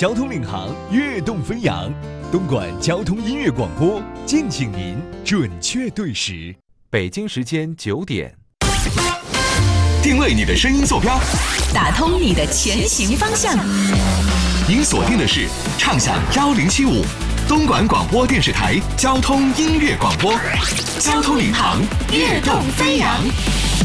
交通领航，跃动飞扬。东莞交通音乐广播，敬请您准确对时。 北京时间9点， 定位你的声音坐标， 打通你的前行方向。 您锁定的是畅享1075东莞广播电视台交通音乐广播，交通领航，跃动飞扬。